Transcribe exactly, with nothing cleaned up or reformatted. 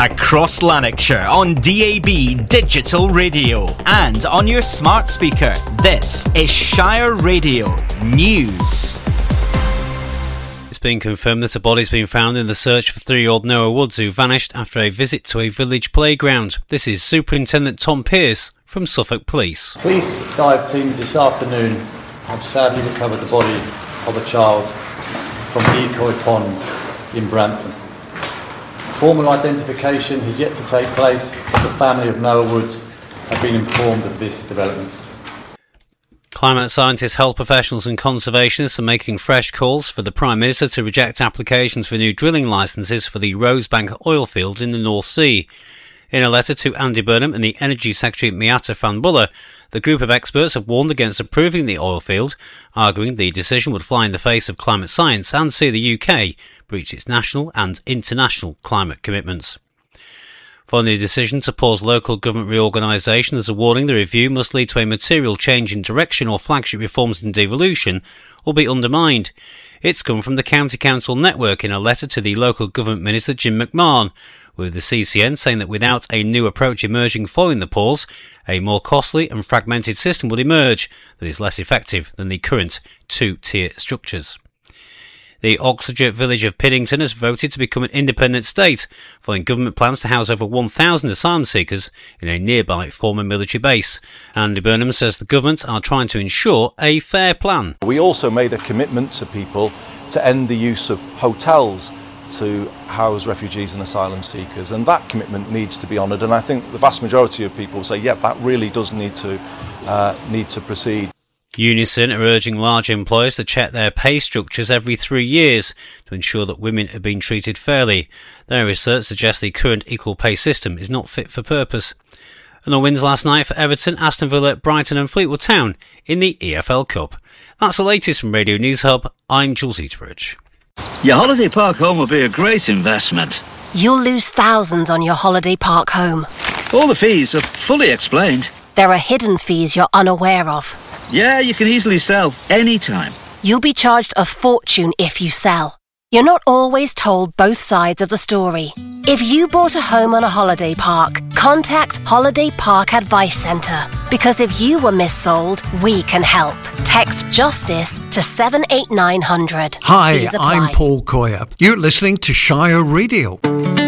across Lanarkshire on D A B Digital Radio and on your smart speaker. This is Shire Radio News. It's been confirmed that a body's been found in the search for three-year-old Noah Woods, who vanished after a visit to a village playground. This is Superintendent Tom Pearce from Suffolk Police. Police dive teams this afternoon have sadly recovered the body of a child from Decoy Pond in Brantham. Formal identification has yet to take place. The family of Noah Woods have been informed of this development. Climate scientists, health professionals and conservationists are making fresh calls for the Prime Minister to reject applications for new drilling licences for the Rosebank oil field in the North Sea. In a letter to Andy Burnham and the Energy Secretary Miatta Fahnbulleh, the group of experts have warned against approving the oil field, arguing the decision would fly in the face of climate science and see the U K breach its national and international climate commitments. Following the decision to pause local government reorganisation, there's a warning the review must lead to a material change in direction or flagship reforms in devolution will be undermined. It's come from the County Council Network in a letter to the local government minister Jim McMahon, with the C C N saying that without a new approach emerging following the pause, a more costly and fragmented system would emerge that is less effective than the current two-tier structures. The Oxfordshire village of Piddington has voted to become an independent state, following government plans to house over one thousand asylum seekers in a nearby former military base. Andy Burnham says the government are trying to ensure a fair plan. We also made a commitment to people to end the use of hotels to house refugees and asylum seekers, and that commitment needs to be honoured, and I think the vast majority of people say, yeah, that really does need to uh, need to proceed. Unison are urging large employers to check their pay structures every three years to ensure that women are being treated fairly. Their research suggests the current equal pay system is not fit for purpose. And the wins last night for Everton, Aston Villa, Brighton and Fleetwood Town in the E F L Cup. That's the latest from Radio News Hub. I'm Jules Eaterbridge. Your holiday park home will be a great investment. You'll lose thousands on your holiday park home. All the fees are fully explained. There are hidden fees you're unaware of. Yeah, you can easily sell anytime. You'll be charged a fortune if you sell. You're not always told both sides of the story. If you bought a home on a holiday park, contact Holiday Park Advice Centre. Because if you were missold, we can help. Text JUSTICE to seven eight nine hundred. Hi, I'm Paul Coyer. You're listening to Shire Radio.